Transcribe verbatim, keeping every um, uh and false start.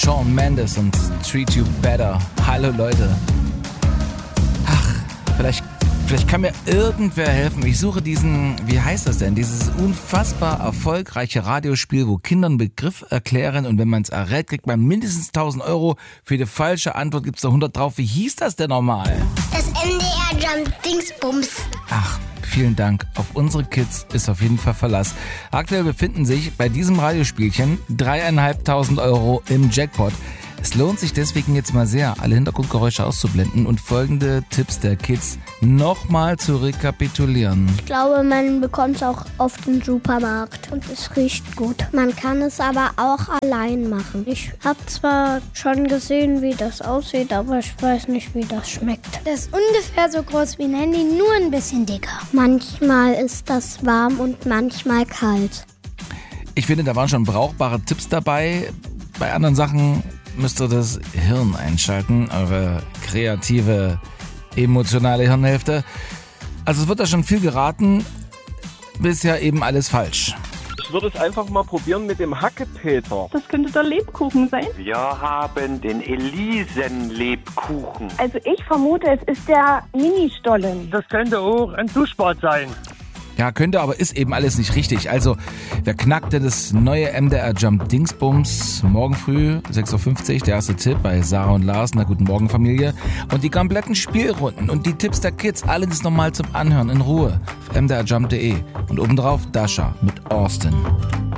Shawn Mendes und Treat You Better. Hallo Leute. Ach, vielleicht, vielleicht kann mir irgendwer helfen. Ich suche diesen, wie heißt das denn? Dieses unfassbar erfolgreiche Radiospiel, wo Kinder einen Begriff erklären und wenn man es errät, kriegt man mindestens tausend Euro. Für die falsche Antwort gibt es da hundert drauf. Wie hieß das denn nochmal? Das M D R Jump Dingsbums. Ach, vielen Dank. Auf unsere Kids ist auf jeden Fall Verlass. Aktuell befinden sich bei diesem Radiospielchen dreieinhalbtausend Euro im Jackpot. Es lohnt sich deswegen jetzt mal sehr, alle Hintergrundgeräusche auszublenden und folgende Tipps der Kids nochmal zu rekapitulieren. Ich glaube, man bekommt es auch auf dem Supermarkt und es riecht gut. Man kann es aber auch allein machen. Ich habe zwar schon gesehen, wie das aussieht, aber ich weiß nicht, wie das schmeckt. Das ist ungefähr so groß wie ein Handy, nur ein bisschen dicker. Manchmal ist das warm und manchmal kalt. Ich finde, da waren schon brauchbare Tipps dabei. Bei anderen Sachen müsst ihr das Hirn einschalten, eure kreative, emotionale Hirnhälfte. Also es wird da schon viel geraten, bisher eben alles falsch. Ich würde es einfach mal probieren mit dem Hackepeter. Das könnte der Lebkuchen sein. Wir haben den Elisen-Lebkuchen. Also ich vermute, es ist der Ministollen. Das könnte auch ein Duschbad sein. Ja, könnte, aber ist eben alles nicht richtig. Also, wer knackte das neue M D R Jump Dingsbums morgen früh, sechs Uhr fünfzig, der erste Tipp bei Sarah und Lars, na guten Morgen Familie. Und die kompletten Spielrunden und die Tipps der Kids, alles nochmal zum Anhören in Ruhe auf m d r jump punkt d e. Und obendrauf Dasha mit Austin.